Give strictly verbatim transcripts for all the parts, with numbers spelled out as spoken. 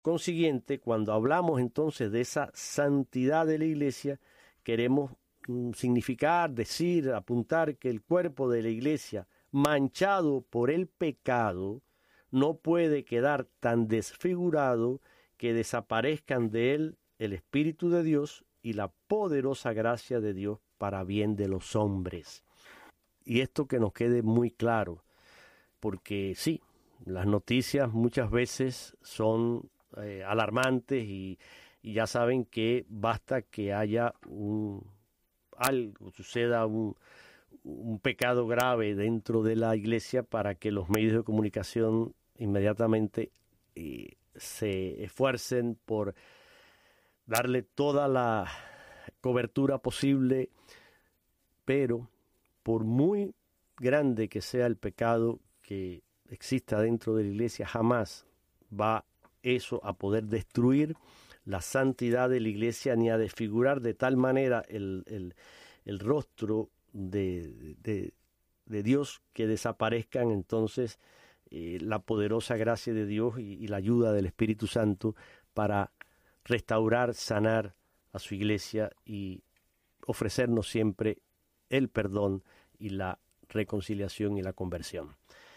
consiguiente, cuando hablamos entonces de esa santidad de la iglesia, queremos mm, significar, decir, apuntar que el cuerpo de la iglesia, manchado por el pecado, no puede quedar tan desfigurado que desaparezcan de él el Espíritu de Dios y la poderosa gracia de Dios para bien de los hombres. Y esto que nos quede muy claro, porque sí, las noticias muchas veces son eh, alarmantes y, y ya saben que basta que haya un, algo, suceda un, un pecado grave dentro de la iglesia para que los medios de comunicación inmediatamente eh, se esfuercen por darle toda la cobertura posible, pero por muy grande que sea el pecado que exista dentro de la iglesia, jamás va eso a poder destruir la santidad de la iglesia ni a desfigurar de tal manera el, el, el rostro de, de, de Dios que desaparezcan entonces eh, la poderosa gracia de Dios y, y la ayuda del Espíritu Santo para restaurar, sanar a su iglesia y ofrecernos siempre el perdón y la reconciliación y la conversión.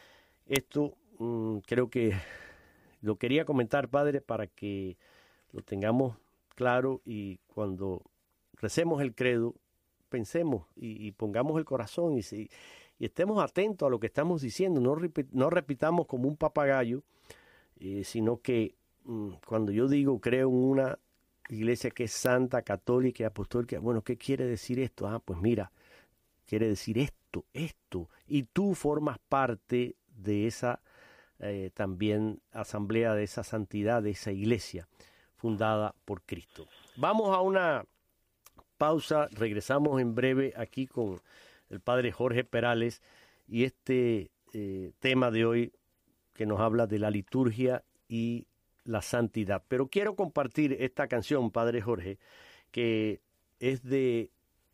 Esto mmm, creo que lo quería comentar, Padre, para que lo tengamos claro y cuando recemos el credo, pensemos y, y pongamos el corazón y, y, y estemos atentos a lo que estamos diciendo, no, repit, no repitamos como un papagayo, eh, sino que mmm, cuando yo digo creo en una iglesia que es santa, católica y apostólica, bueno, ¿qué quiere decir esto? Ah, pues mira, quiere decir esto, esto, y tú formas parte de esa eh, también asamblea, de esa santidad, de esa iglesia fundada por Cristo. Vamos a una pausa, regresamos en breve aquí con el Padre Jorge Perales y este eh, tema de hoy que nos habla de la liturgia y la santidad. Pero quiero compartir esta canción, Padre Jorge, que es de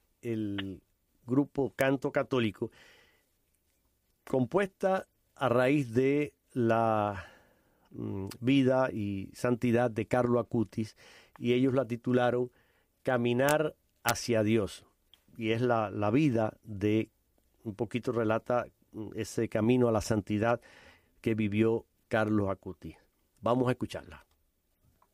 el grupo Canto Católico, compuesta a raíz de la mm, vida y santidad de Carlo Acutis, y ellos la titularon Caminar hacia Dios, y es la, la vida de, un poquito relata ese camino a la santidad que vivió Carlo Acutis. Vamos a escucharla.